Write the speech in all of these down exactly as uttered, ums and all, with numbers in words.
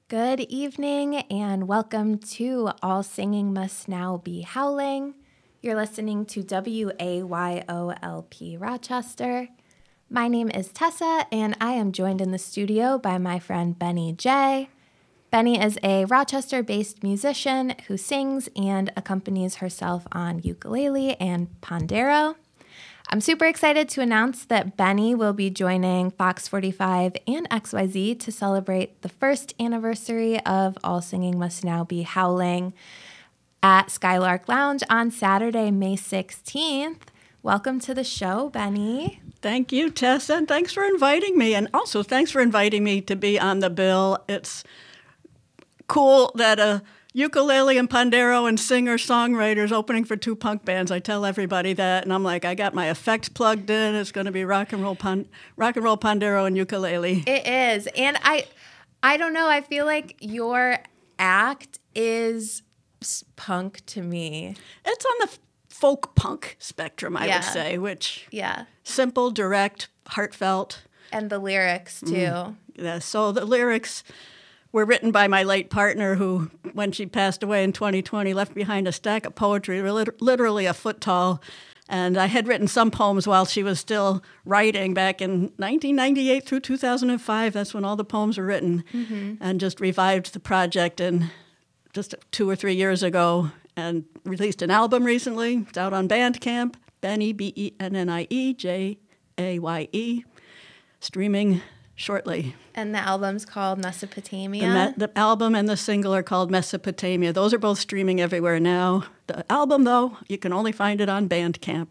Good evening and welcome to All Singing Must Now Be Howling. You're listening to W A Y O L P Rochester. My name is Tessa and I am joined in the studio by my friend Benny J. Benny is a Rochester-based musician who sings and accompanies herself on ukulele and pandero. I'm super excited to announce that Benny will be joining Fox forty-five and X Y Z to celebrate the first anniversary of All Singing Must Now Be Howling at Skylark Lounge on Saturday, May sixteenth. Welcome to the show, Benny. Thank you, Tessa, and thanks for inviting me. And also, thanks for inviting me to be on the bill. It's cool that a ukulele and pandero and singer-songwriters opening for two punk bands. I tell everybody that, and I'm like, I got my effects plugged in. It's going to be rock and roll, pan- rock and roll, pandero, and ukulele. It is, and I, I don't know. I feel like your act is punk to me. It's on the folk punk spectrum, I Yeah. would say, which Yeah, simple, direct, heartfelt. and the lyrics too. Mm. Yeah, so the lyrics were written by my late partner who, when she passed away in twenty twenty, left behind a stack of poetry, lit- literally a foot tall. And I had written some poems while she was still writing back in nineteen ninety-eight through two thousand five. That's when all the poems were written. Mm-hmm. And just revived the project in just two or three years ago and released an album recently. It's out on Bandcamp, Benny, B E N N I E J A Y E, streaming shortly. And the album's called Mesopotamia. The, me- the album and the single are called Mesopotamia. Those are both streaming everywhere now. The album, though, you can only find it on Bandcamp.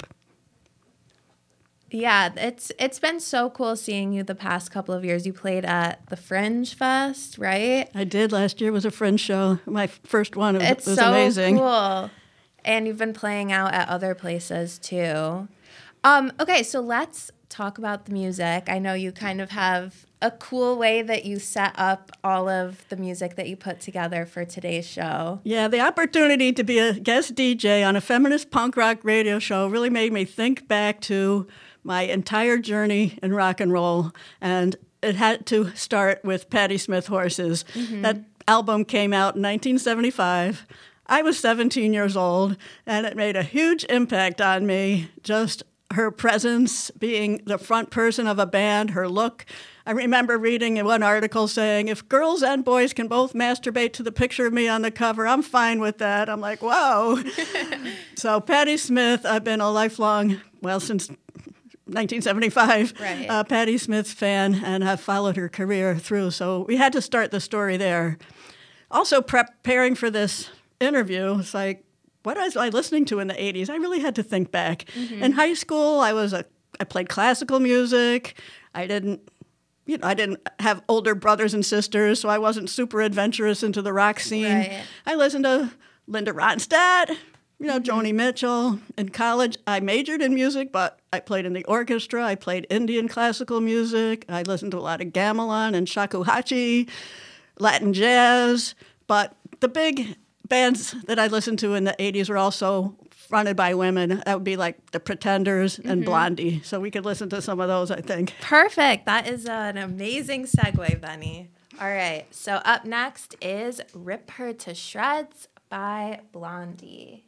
Yeah, it's it's been so cool seeing you the past couple of years. You played at the Fringe Fest, right? I did. Last year was a Fringe show. My first one. It was, It's it was so amazing. cool. And you've been playing out at other places, too. Um, okay, so let's talk about the music. I know you kind of have a cool way that you set up all of the music that you put together for today's show. Yeah, the opportunity to be a guest D J on a feminist punk rock radio show really made me think back to my entire journey in rock and roll. And it had to start with Patti Smith Horses. Mm-hmm. That album came out in nineteen seventy-five. I was seventeen years old, and it made a huge impact on me, just her presence, being the front person of a band, her look. I remember reading in one article saying, if girls and boys can both masturbate to the picture of me on the cover, I'm fine with that. I'm like, whoa. So Patti Smith, I've been a lifelong, well, since nineteen seventy-five, right. uh, Patti Smith fan, and have followed her career through. So we had to start the story there. Also preparing for this interview, it's like, what was I listening to in the eighties? I really had to think back. Mm-hmm. In high school, I was a I played classical music. I didn't, you know, I didn't have older brothers and sisters, so I wasn't super adventurous into the rock scene. Right. I listened to Linda Ronstadt, you know, mm-hmm. Joni Mitchell. In college, I majored in music, but I played in the orchestra. I played Indian classical music. I listened to a lot of gamelan and shakuhachi, Latin jazz. But the big bands that I listened to in the eighties were also fronted by women. That would be like The Pretenders and mm-hmm. Blondie. So we could listen to some of those, I think. Perfect. That is an amazing segue, Benny. All right. So up next is Rip Her to Shreds by Blondie.